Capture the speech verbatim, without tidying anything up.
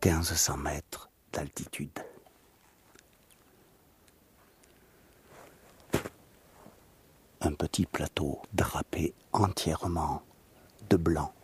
quinze cents mètres d'altitude. Un petit plateau drapé entièrement de blanc.